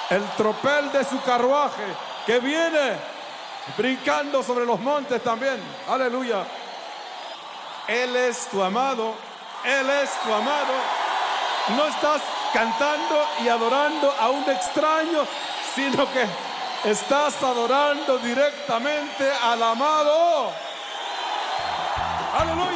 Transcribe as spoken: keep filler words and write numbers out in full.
el tropel de su carruaje que viene brincando sobre los montes también. Aleluya. Él es tu amado, Él es tu amado. No estás cantando y adorando a un extraño, sino que estás adorando directamente al amado. Aleluya.